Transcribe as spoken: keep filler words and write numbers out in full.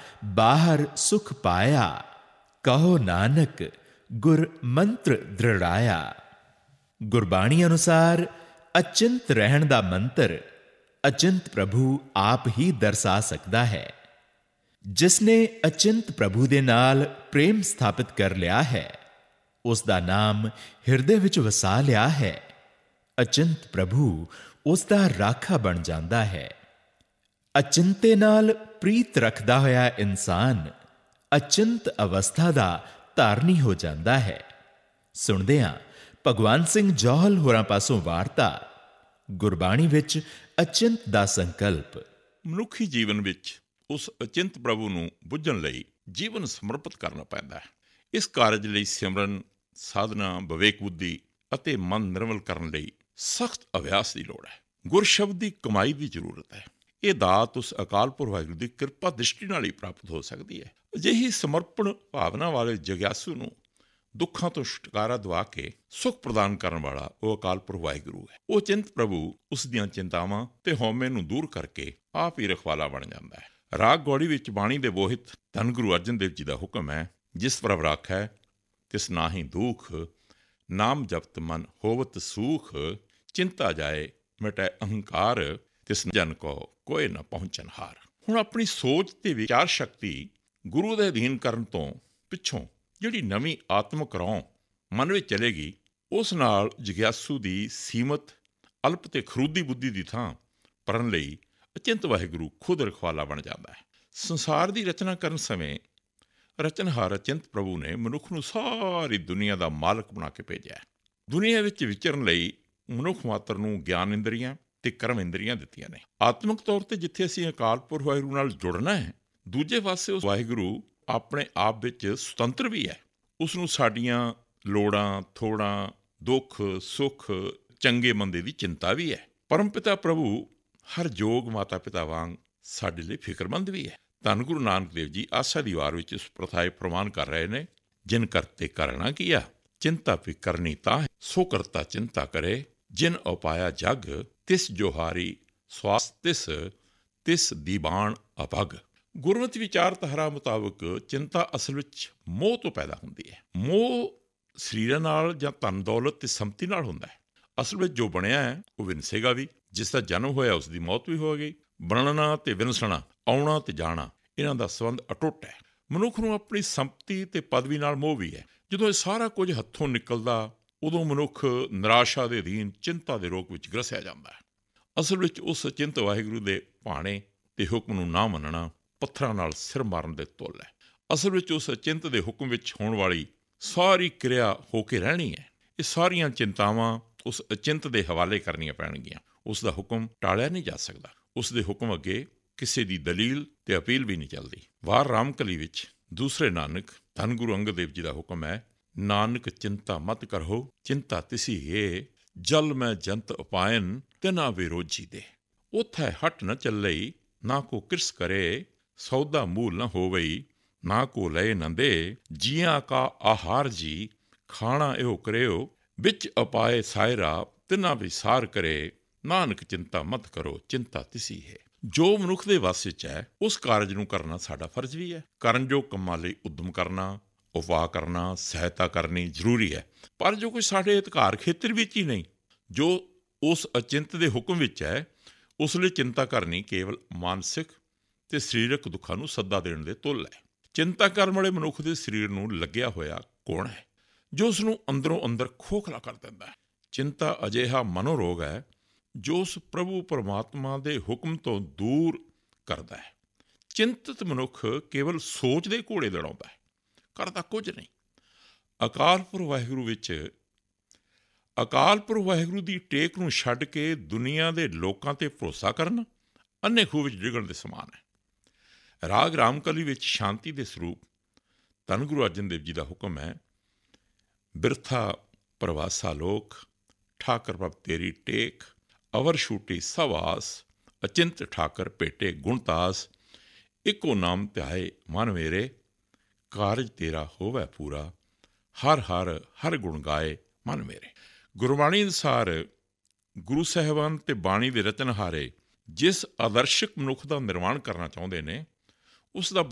ਬਾਹਰ ਸੁਖ ਪਾਇਆ, ਕਹੋ ਨਾਨਕ ਗੁਰ ਮੰਤਰ ਦ੍ਰਿੜਾਇਆ। ਗੁਰਬਾਣੀ ਅਨੁਸਾਰ ਅਚਿੰਤ ਰਹਿਣ ਦਾ ਮੰਤਰ ਅਚਿੰਤ ਪ੍ਰਭੂ ਆਪ ਹੀ ਦਰਸਾ ਸਕਦਾ ਹੈ। ਜਿਸ ਨੇ ਅਚਿੰਤ ਪ੍ਰਭੂ ਦੇ ਨਾਲ ਪ੍ਰੇਮ ਸਥਾਪਿਤ ਕਰ ਲਿਆ ਹੈ, ਉਸ ਦਾ ਨਾਮ ਹਿਰਦੇ ਵਿੱਚ ਵਸਾ ਲਿਆ ਹੈ, ਅਚਿੰਤ ਪ੍ਰਭੂ ਉਸ ਦਾ ਰਾਖਾ ਬਣ ਜਾਂਦਾ ਹੈ। ਅਚਿੰਤੇ ਨਾਲ ਪ੍ਰੀਤ ਰੱਖਦਾ ਹੋਇਆ ਇਨਸਾਨ ਅਚਿੰਤ ਅਵਸਥਾ ਦਾ ਧਾਰਨੀ ਹੋ ਜਾਂਦਾ ਹੈ। ਸੁਣਦੇ ਹਾਂ ਭਗਵਾਨ ਸਿੰਘ ਜੌਹਲ ਹੋਰਾਂ ਪਾਸੋਂ ਵਾਰਤਾ, ਗੁਰਬਾਣੀ ਵਿੱਚ ਅਚਿੰਤ ਦਾ ਸੰਕਲਪ। ਮਨੁੱਖੀ ਜੀਵਨ ਵਿੱਚ ਉਸ ਅਚਿੰਤ ਪ੍ਰਭੂ ਨੂੰ ਬੁੱਝਣ ਲਈ ਜੀਵਨ ਸਮਰਪਿਤ ਕਰਨਾ ਪੈਂਦਾ ਹੈ। ਇਸ ਕਾਰਜ ਲਈ ਸਿਮਰਨ, ਸਾਧਨਾ, ਵਿਵੇਕ ਬੁੱਧੀ ਅਤੇ ਮਨ ਨਿਰਮਲ ਕਰਨ ਲਈ ਸਖਤ ਅਭਿਆਸ ਦੀ ਲੋੜ ਹੈ। ਗੁਰਸ਼ਬਦ ਦੀ ਕਮਾਈ ਦੀ ਜ਼ਰੂਰਤ ਹੈ। ਇਹ ਦਾਤ ਉਸ ਅਕਾਲ ਪੁਰਖ ਵਾਹਿਗੁਰੂ ਦੀ ਕਿਰਪਾ ਦ੍ਰਿਸ਼ਟੀ ਨਾਲ ਹੀ ਪ੍ਰਾਪਤ ਹੋ ਸਕਦੀ ਹੈ। ਅਜਿਹੀ ਸਮਰਪਣ ਭਾਵਨਾ ਵਾਲੇ ਜਗਿਆਸੂ ਨੂੰ ਦੁੱਖਾਂ ਤੋਂ ਛੁਟਕਾਰਾ ਦਵਾ ਕੇ ਸੁਖ ਪ੍ਰਦਾਨ ਕਰਨ ਵਾਲਾ ਉਹ ਅਕਾਲ ਪੁਰਖ ਵਾਹਿਗੁਰੂ ਹੈ। ਉਹ ਚਿੰਤ ਪ੍ਰਭੂ ਉਸ ਦੀਆਂ ਚਿੰਤਾਵਾਂ ਤੇ ਹਉਮੈ ਨੂੰ ਦੂਰ ਕਰਕੇ ਆਪ ਹੀ ਰਖਵਾਲਾ ਬਣ ਜਾਂਦਾ ਹੈ। ਰਾਗ ਗੌੜੀ ਵਿੱਚ ਬਾਣੀ ਦੇ ਬੋਹਿਤ ਧੰਨ ਗੁਰੂ ਅਰਜਨ ਦੇਵ ਜੀ ਦਾ ਹੁਕਮ ਹੈ, ਜਿਸ ਪ੍ਰਭ ਰਾਖੈ ਤਿਸ ਨਾਹੀ ਦੁਖ, ਨਾਮ ਜਪਤ ਮਨ ਹੋਵਤ ਸੂਖ, ਚਿੰਤਾ ਜਾਏ ਮਿਟੈ ਅਹੰਕਾਰ, ਤਿਸ ਜਨ ਕੋ ਕੋਇ ਨਾ ਪਹੁੰਚਨ ਹਾਰ। ਹੁਣ ਆਪਣੀ ਸੋਚ ਤੇ ਵਿਚਾਰ ਸ਼ਕਤੀ ਗੁਰੂ ਦੇ ਅਧੀਨ ਕਰਨ ਤੋਂ ਪਿੱਛੋਂ ਜਿਹੜੀ ਨਵੀਂ ਆਤਮਿਕ ਰੌਂ ਮਨ ਵਿੱਚ ਚਲੇਗੀ, ਉਸ ਨਾਲ ਜਗਿਆਸੂ ਦੀ ਸੀਮਤ, ਅਲਪ ਤੇ ਖਰੂਦੀ ਬੁੱਧੀ ਦੀ ਥਾਂ ਭਰਨ ਲਈ ਅਚਿੰਤ ਵਾਹਿਗੁਰੂ ਖੁਦ ਰਖਵਾਲਾ ਬਣ ਜਾਂਦਾ ਹੈ। ਸੰਸਾਰ ਦੀ ਰਚਨਾ ਕਰਨ ਸਮੇਂ ਰਚਨਹਾਰ ਅਚਿੰਤ ਪ੍ਰਭੂ ਨੇ ਮਨੁੱਖ ਨੂੰ ਸਾਰੀ ਦੁਨੀਆ ਦਾ ਮਾਲਕ ਬਣਾ ਕੇ ਭੇਜਿਆ। ਦੁਨੀਆ ਵਿੱਚ ਵਿਚਰਨ ਲਈ ਮਨੁੱਖ ਮਾਤਰ ਨੂੰ ਗਿਆਨ ਇੰਦਰੀਆਂ ਤੇ ਕਰਮ ਇੰਦਰੀਆਂ ਦਿੱਤੀਆਂ ਨੇ। ਆਤਮਿਕ ਤੌਰ ਤੇ ਜਿੱਥੇ ਅਸੀਂ ਅਕਾਲ ਪੁਰਖ ਵਾਹਿਗੁਰੂ ਨਾਲ ਜੁੜਨਾ ਹੈ, ਦੂਜੇ ਪਾਸੇ ਉਸ ਵਾਹਿਗੁਰੂ ਆਪਣੇ ਆਪ ਵਿੱਚ ਸੁਤੰਤਰ ਵੀ ਹੈ। ਉਸ ਨੂੰ ਸਾਡੀਆਂ ਲੋੜਾਂ, ਥੋੜਾਂ, ਦੁੱਖ, ਸੁੱਖ, ਚੰਗੇ ਮੰਦੇ ਦੀ ਚਿੰਤਾ ਵੀ ਹੈ। ਪਰਮ ਪਿਤਾ ਪ੍ਰਭੂ ਹਰ ਯੋਗ ਮਾਤਾ ਪਿਤਾ ਵਾਂਗ ਸਾਡੇ ਲਈ ਫਿਕਰਮੰਦ ਵੀ ਹੈ। ਧੰਨ ਗੁਰੂ ਨਾਨਕ ਦੇਵ ਜੀ ਆਸਾ ਦੀ ਵਾਰ ਵਿੱਚ ਇਸ ਪ੍ਰਥਾਏ ਪ੍ਰਮਾਣ ਕਰ ਰਹੇ ਨੇ, ਜਿਨ ਕਰਤੇ ਕਰਣਾ ਕੀਆ, ਚਿੰਤਾ ਵੀ ਕਰਨੀ ਤਾਂ ਸੋ ਕਰਤਾ ਚਿੰਤਾ ਕਰੇ, ਜਿਨ ਉਪਾਇਆ ਜਗ ਤਿਸ ਜੋਹਾਰੀ ਸਵਾਸ ਤਿਸ, ਤਿਸ ਦੀਬਾਨ ਅਭਗ। ਗੁਰਮਤਿ ਵਿਚਾਰਧਾਰਾ ਮੁਤਾਬਕ ਚਿੰਤਾ ਅਸਲ ਵਿੱਚ ਮੋਹ ਤੋਂ ਪੈਦਾ ਹੁੰਦੀ ਹੈ। ਮੋਹ ਸਰੀਰਾਂ ਨਾਲ ਜਾਂ ਧਨ ਦੌਲਤ ਤੇ ਸੰਪਤੀ ਨਾਲ ਹੁੰਦਾ ਹੈ। ਅਸਲ ਵਿੱਚ ਜੋ ਬਣਿਆ ਹੈ ਉਹ ਵਿਨਸੇਗਾ ਵੀ। ਜਿਸ ਦਾ ਜਨਮ ਹੋਇਆ ਉਸ ਦੀ ਮੌਤ ਵੀ ਹੋ ਗਈ। ਬਣਨਾ ਤੇ ਵਿਨਸਣਾ, ਆਉਣਾ ਤੇ ਜਾਣਾ, ਇਹਨਾਂ ਦਾ ਸੰਬੰਧ ਅਟੁੱਟ ਹੈ। ਮਨੁੱਖ ਨੂੰ ਆਪਣੀ ਸੰਪਤੀ ਤੇ ਪਦਵੀ ਨਾਲ ਮੋਹ ਵੀ ਹੈ। ਜਦੋਂ ਇਹ ਸਾਰਾ ਕੁਝ ਹੱਥੋਂ ਨਿਕਲਦਾ, ਉਦੋਂ ਮਨੁੱਖ ਨਿਰਾਸ਼ਾ ਦੇ ਅਧੀਨ ਚਿੰਤਾ ਦੇ ਰੋਗ ਵਿੱਚ ਗ੍ਰਸਿਆ ਜਾਂਦਾ ਹੈ। ਅਸਲ ਵਿੱਚ ਉਸ ਚਿੰਤ ਵਾਹਿਗੁਰੂ ਦੇ ਭਾਣੇ ਤੇ ਹੁਕਮ ਨੂੰ ਨਾ ਮੰਨਣਾ ਪੱਥਰਾਂ ਨਾਲ ਸਿਰ ਮਾਰਨ ਦੇ ਤੁੱਲ ਹੈ। ਅਸਲ ਵਿੱਚ ਉਸ ਚਿੰਤ ਦੇ ਹੁਕਮ ਵਿੱਚ ਹੋਣ ਵਾਲੀ ਸਾਰੀ ਕਿਰਿਆ ਹੋ ਕੇ ਰਹਿਣੀ ਹੈ। ਇਹ ਸਾਰੀਆਂ ਚਿੰਤਾਵਾਂ ਉਸ ਅਚਿੰਤ ਦੇ ਹਵਾਲੇ ਕਰਨੀਆਂ ਪੈਣਗੀਆਂ। ਉਸ ਦਾ ਹੁਕਮ ਟਾਲਿਆ ਨਹੀਂ ਜਾ ਸਕਦਾ। ਉਸ ਦੇ ਹੁਕਮ ਅੱਗੇ ਕਿਸੇ ਦੀ ਦਲੀਲ ਤੇ ਅਪੀਲ ਵੀ ਨਹੀਂ ਚੱਲਦੀ। ਵਾਰ ਰਾਮਕਲੀ ਵਿੱਚ ਦੂਸਰੇ ਨਾਨਕ ਧੰਨ ਗੁਰੂ ਅੰਗਦ ਦੇਵ ਜੀ ਦਾ ਹੁਕਮ ਹੈ, ਨਾਨਕ ਚਿੰਤਾ ਮਤ ਕਰੋ, ਚਿੰਤਾ ਤਿਸੀ ਏ, ਜਲ ਮੈਂ ਜੰਤ ਉਪਾਇਨ ਤਿਨਾ ਵਿਰੋਜੀ ਦੇ। ਉਥੈ ਹਟ ਨ ਚੱਲਈ, ਨਾ ਕੋ ਕਿਰਸ ਕਰੇ, ਸੌਦਾ ਮੂਲ ਨ ਹੋਵਈ, ਨਾ ਕੋ ਲਏ ਨ ਦੇ, ਜੀਆਂ ਕਾ ਆਹਾਰ ਜੀ, ਖਾਣਾ ਇਹੋ ਕਰਿਓ, ਵਿੱਚ ਅਪਾਏ ਸਾਇਰਾ ਤਿਨਾ ਵਿਸਾਰ ਕਰੇ, ਨਾਨਕ ਚਿੰਤਾ ਮਤ ਕਰੋ, ਚਿੰਤਾ ਤਿਸੀ ਹੈ। ਜੋ ਮਨੁੱਖ ਦੇ ਵੱਸ ਵਿੱਚ ਹੈ, ਉਸ ਕਾਰਜ ਨੂੰ ਕਰਨਾ ਸਾਡਾ ਫਰਜ਼ ਵੀ ਹੈ। ਕਰਨਯੋਗ ਕੰਮਾਂ ਲਈ ਉਦਮ ਕਰਨਾ, ਉਪਾਅ ਕਰਨਾ, ਸਹਾਇਤਾ ਕਰਨੀ ਜ਼ਰੂਰੀ ਹੈ। ਪਰ ਜੋ ਕੋਈ ਸਾਡੇ ਅਧਿਕਾਰ ਖੇਤਰ ਵਿੱਚ ਹੀ ਨਹੀਂ, ਜੋ ਉਸ ਅਚਿੰਤ ਦੇ ਹੁਕਮ ਵਿੱਚ ਹੈ, ਉਸ ਲਈ ਚਿੰਤਾ ਕਰਨੀ ਕੇਵਲ ਮਾਨਸਿਕ ਤੇ ਸਰੀਰਕ ਦੁੱਖਾਂ ਨੂੰ ਸੱਦਾ ਦੇਣ ਦੇ ਤੁੱਲ ਹੈ। ਚਿੰਤਾ ਕਰਨ ਵਾਲੇ ਮਨੁੱਖ ਦੇ ਸਰੀਰ ਨੂੰ ਲੱਗਿਆ ਹੋਇਆ ਕੋਣ ਹੈ, ਜੋ ਉਸ ਨੂੰ ਅੰਦਰੋਂ ਅੰਦਰ ਖੋਖਲਾ ਕਰ ਦਿੰਦਾ ਹੈ। ਚਿੰਤਾ ਅਜਿਹਾ ਮਨੋਰੋਗ ਹੈ ਜੋ ਉਸ ਪ੍ਰਭੂ ਪਰਮਾਤਮਾ ਦੇ ਹੁਕਮ ਤੋਂ ਦੂਰ ਕਰਦਾ ਹੈ। ਚਿੰਤਤ ਮਨੁੱਖ ਕੇਵਲ ਸੋਚ ਦੇ ਘੋੜੇ ਦੜਾਉਂਦਾ ਹੈ, ਕਰਦਾ ਕੁਝ ਨਹੀਂ। ਅਕਾਲ ਪੁਰਖ ਵਾਹਿਗੁਰੂ ਵਿੱਚ ਅਕਾਲ ਪੁਰਖ ਵਾਹਿਗੁਰੂ ਦੀ ਟੇਕ ਨੂੰ ਛੱਡ ਕੇ ਦੁਨੀਆ ਦੇ ਲੋਕਾਂ ਤੇ ਭਰੋਸਾ ਕਰਨਾ ਅੰਨ੍ਹੇ ਖੂਹ ਵਿੱਚ ਡਿੱਗਣ ਦੇ ਸਮਾਨ ਹੈ। ਰਾਗ ਰਾਮਕਲੀ ਵਿੱਚ ਸ਼ਾਂਤੀ ਦੇ ਸਰੂਪ ਧੰਨ ਗੁਰੂ ਅਰਜਨ ਦੇਵ ਜੀ ਦਾ ਹੁਕਮ ਹੈ, ਬਿਰਥਾ ਪ੍ਰਵਾਸਾ ਲੋਕ, ਠਾਕਰ ਪ੍ਰਭ ਤੇਰੀ ਟੇਕ, ਅਵਰ ਛੂਟੀ ਸਭ ਆਸ, ਅਚਿੰਤ ਠਾਕਰ ਭੇਟੇ ਗੁਣਤਾਸ, ਇੱਕੋ ਨਾਮ ਧਿਆਏ ਮਨ ਮੇਰੇ, ਕਾਰਜ ਤੇਰਾ ਹੋਵੈ ਪੂਰਾ, ਹਰ ਹਰ ਹਰ ਗੁਣ ਗਾਏ ਮਨ ਮੇਰੇ। ਗੁਰਬਾਣੀ ਅਨੁਸਾਰ ਗੁਰੂ ਸਾਹਿਬਾਨ ਤੇ ਬਾਣੀ ਦੇ ਰਚਨਹਾਰੇ ਜਿਸ ਆਦਰਸ਼ਕ ਮਨੁੱਖ ਦਾ ਨਿਰਮਾਣ ਕਰਨਾ ਚਾਹੁੰਦੇ ਨੇ, ਉਸ ਦਾ